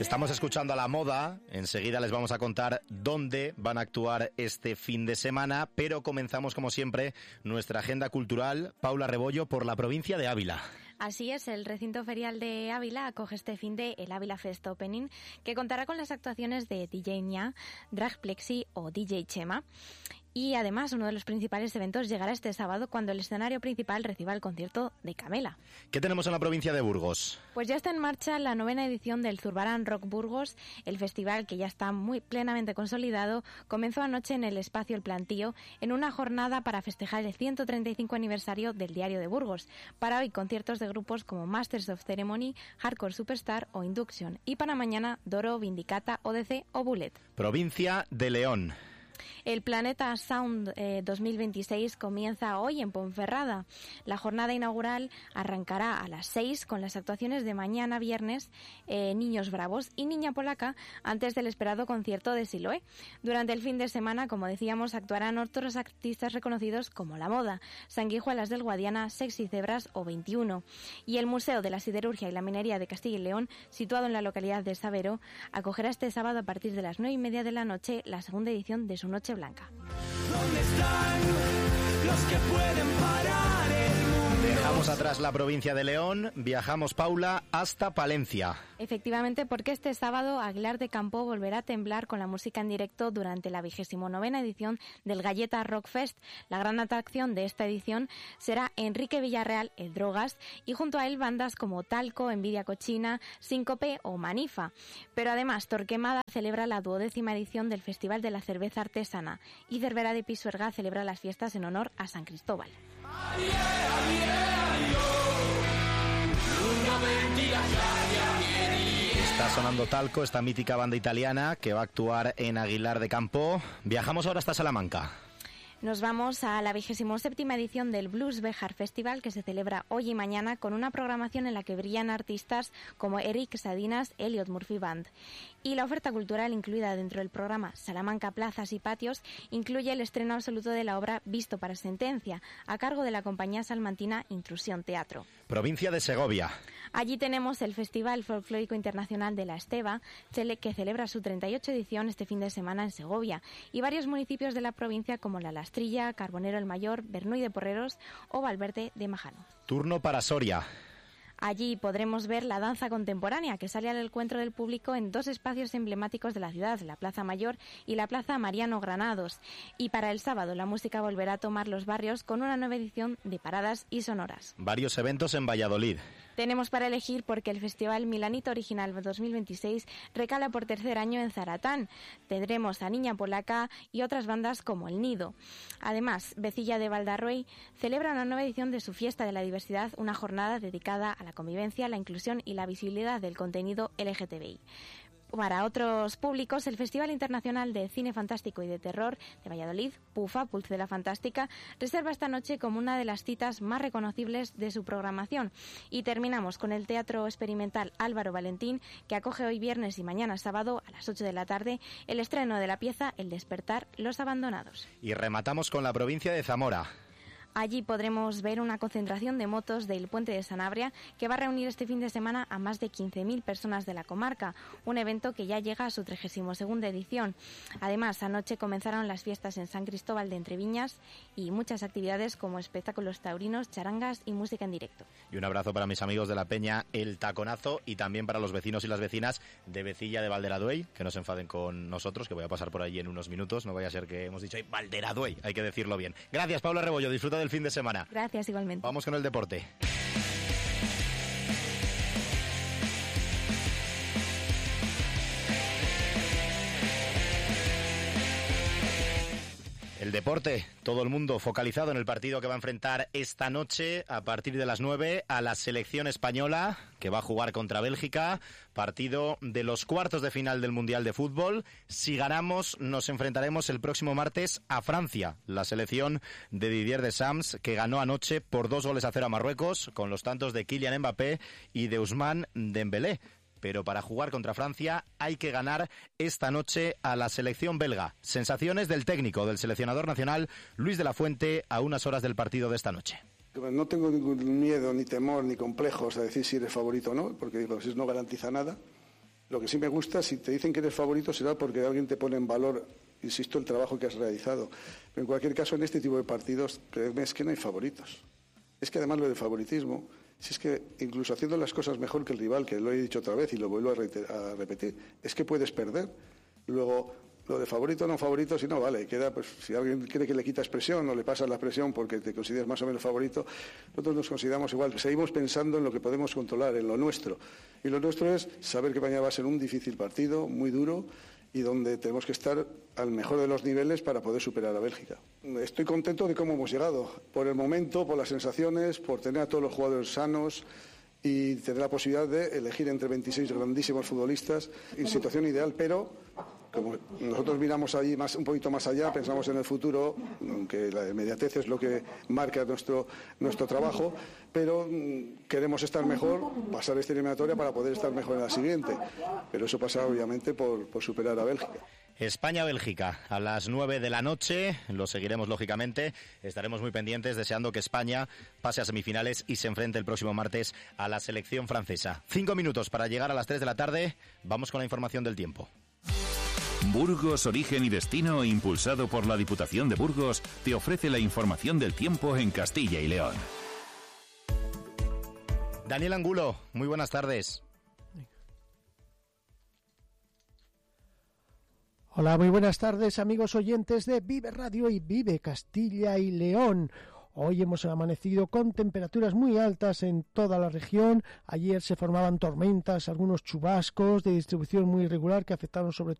Estamos escuchando a La Moda, enseguida les vamos a contar dónde van a actuar este fin de semana, pero comenzamos como siempre nuestra agenda cultural. Paula Rebollo, por la provincia de Ávila. Así es, el recinto ferial de Ávila acoge este fin de el Ávila Fest Opening, que contará con las actuaciones de DJ Nya, Drag Plexi o DJ Chema. Y además, uno de los principales eventos llegará este sábado cuando el escenario principal reciba el concierto de Camela. ¿Qué tenemos en la provincia de Burgos? Pues ya está en marcha la 9ª edición del Zurbarán Rock Burgos. El festival, que ya está muy plenamente consolidado, comenzó anoche en el espacio El Plantío en una jornada para festejar el 135 aniversario del Diario de Burgos. Para hoy, conciertos de grupos como Masters of Ceremony, Hardcore Superstar o Induction. Y para mañana, Doro, Vindicata, ODC o Bullet. Provincia de León. El Planeta Sound 2026 comienza hoy en Ponferrada. La jornada inaugural arrancará a las 6 con las actuaciones de mañana viernes Niños Bravos y Niña Polaca antes del esperado concierto de Siloé. Durante el fin de semana, como decíamos, actuarán otros artistas reconocidos como La Moda, Sanguijuelas del Guadiana, Sexy Cebras o 21. Y el Museo de la Siderurgia y la Minería de Castilla y León, situado en la localidad de Sabero, acogerá este sábado a partir de las 9:30 de la noche la segunda edición de su Noche Blanca. ¿Dónde están los que pueden parar el mundo? Dejamos atrás la provincia de León, viajamos, Paula, hasta Palencia. Efectivamente, porque este sábado Aguilar de Campo volverá a temblar con la música en directo durante la 29ª edición del Galleta Rock Fest. La gran atracción de esta edición será Enrique Villarreal, el Drogas, y junto a él bandas como Talco, Envidia Cochina, Síncope o Manifa. Pero además, Torquemada celebra la 12ª edición del Festival de la Cerveza Artesana y Cervera de Pisuerga celebra las fiestas en honor a San Cristóbal. Está sonando Talco, esta mítica banda italiana que va a actuar en Aguilar de Campo. Viajamos ahora hasta Salamanca. Nos vamos a la 27ª edición del Blues Béjar Festival, que se celebra hoy y mañana con una programación en la que brillan artistas como Eric Sadinas, Elliot Murphy Band. Y la oferta cultural incluida dentro del programa Salamanca Plazas y Patios incluye el estreno absoluto de la obra Visto para Sentencia, a cargo de la compañía salmantina Intrusión Teatro. Provincia de Segovia. Allí tenemos el Festival Folclórico Internacional de la Esteva, que celebra su 38 edición este fin de semana en Segovia, y varios municipios de la provincia como La Lastrilla, Carbonero el Mayor, Bernuy de Porreros o Valverde de Majano. Turno para Soria. Allí podremos ver la danza contemporánea, que sale al encuentro del público en dos espacios emblemáticos de la ciudad, la Plaza Mayor y la Plaza Mariano Granados. Y para el sábado la música volverá a tomar los barrios con una nueva edición de Paradas y Sonoras. Varios eventos en Valladolid. Tenemos para elegir porque el Festival Milanito Original 2026 recala por tercer año en Zaratán. Tendremos a Niña Polaca y otras bandas como El Nido. Además, Vecilla de Valdarroey celebra una nueva edición de su Fiesta de la Diversidad, una jornada dedicada a la convivencia, la inclusión y la visibilidad del contenido LGTBI. Para otros públicos, el Festival Internacional de Cine Fantástico y de Terror de Valladolid, PUFA, Pulse de la Fantástica, reserva esta noche como una de las citas más reconocibles de su programación. Y terminamos con el Teatro Experimental Álvaro Valentín, que acoge hoy viernes y mañana sábado a las 8 de la tarde el estreno de la pieza El Despertar, Los Abandonados. Y rematamos con la provincia de Zamora. Allí podremos ver una concentración de motos del Puente de Sanabria que va a reunir este fin de semana a más de 15.000 personas de la comarca, un evento que ya llega a su 32ª edición. Además, anoche comenzaron las fiestas en San Cristóbal de Entreviñas y muchas actividades como espectáculos taurinos, charangas y música en directo. Y un abrazo para mis amigos de la Peña El Taconazo y también para los vecinos y las vecinas de Vecilla de Valderaduey, que no se enfaden con nosotros, que voy a pasar por allí en unos minutos, no vaya a ser que hemos dicho Valderaduey, hay que decirlo bien. Gracias, Paula Rebollo, disfruta del fin de semana. Gracias, igualmente. Vamos con el deporte. El deporte, todo el mundo focalizado en el partido que va a enfrentar esta noche a partir de las 9 a la selección española, que va a jugar contra Bélgica, partido de los cuartos de final del Mundial de Fútbol. Si ganamos, nos enfrentaremos el próximo martes a Francia, la selección de Didier Deschamps, que ganó anoche por 2-0 a Marruecos, con los tantos de Kylian Mbappé y de Ousmane Dembélé. Pero para jugar contra Francia hay que ganar esta noche a la selección belga. Sensaciones del técnico, del seleccionador nacional, Luis de la Fuente, a unas horas del partido de esta noche. No tengo ningún miedo, ni temor, ni complejos a decir si eres favorito o no, porque digo, eso no garantiza nada. Lo que sí me gusta, si te dicen que eres favorito, será porque alguien te pone en valor, insisto, el trabajo que has realizado. Pero en cualquier caso, en este tipo de partidos, créeme, es que no hay favoritos. Es que además lo de favoritismo, si es que incluso haciendo las cosas mejor que el rival, que lo he dicho otra vez y lo vuelvo a repetir, es que puedes perder. Luego, lo de favorito o no favorito, si no, vale, queda, pues si alguien cree que le quitas presión o le pasas la presión porque te consideras más o menos favorito, nosotros nos consideramos igual. Seguimos pensando en lo que podemos controlar, en lo nuestro. Y lo nuestro es saber que mañana va a ser un difícil partido, muy duro, y donde tenemos que estar al mejor de los niveles para poder superar a Bélgica. Estoy contento de cómo hemos llegado, por el momento, por las sensaciones, por tener a todos los jugadores sanos y tener la posibilidad de elegir entre 26 grandísimos futbolistas en situación ideal, pero como nosotros miramos allí un poquito más allá, pensamos en el futuro, aunque la inmediatez es lo que marca nuestro trabajo, pero queremos estar mejor, pasar esta eliminatoria para poder estar mejor en la siguiente. Pero eso pasa obviamente por superar a Bélgica. España-Bélgica a las 9 de la noche, lo seguiremos lógicamente, estaremos muy pendientes deseando que España pase a semifinales y se enfrente el próximo martes a la selección francesa. 5 minutos para llegar a las 3 de la tarde, vamos con la información del tiempo. Burgos, Origen y Destino, impulsado por la Diputación de Burgos, te ofrece la información del tiempo en Castilla y León. Daniel Angulo, muy buenas tardes. Hola, muy buenas tardes, amigos oyentes de Vive Radio y Vive Castilla y León. Hoy hemos amanecido con temperaturas muy altas en toda la región. Ayer se formaban tormentas, algunos chubascos de distribución muy irregular que afectaron sobre todo